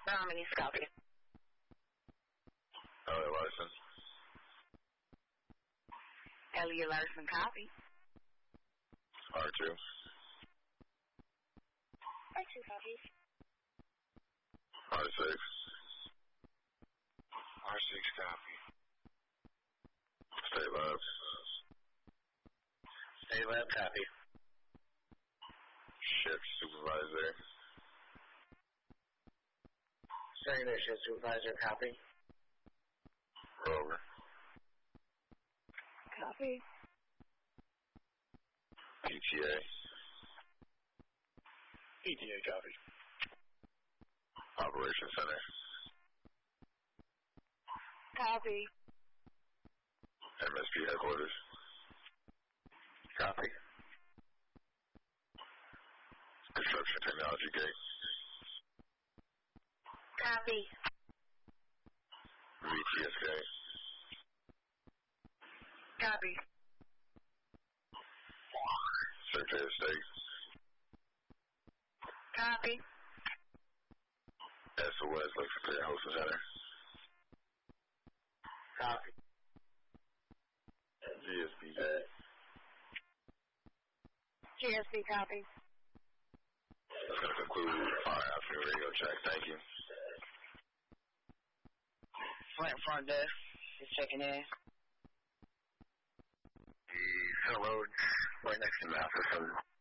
Harmony, copy. Elliot Larson. Elliot Larson, copy. R2. R2, copy. R6. R6, copy. State Lab. State Lab, copy. Shift Supervisor. Secondary Shift Supervisor, copy. Rover. Copy. PTA. PTA, copy. Operations Center. Copy. MSP Headquarters. Copy. Construction Technology Gate. Copy. VTSK. Copy. Secretary of State. Copy. SOS Lexington Hosting Center. Copy. GSPJ. GSP, copy. That's going to conclude our afternoon radio check. Thank you. Front desk, just checking in. The Center Road, right next to Matheson.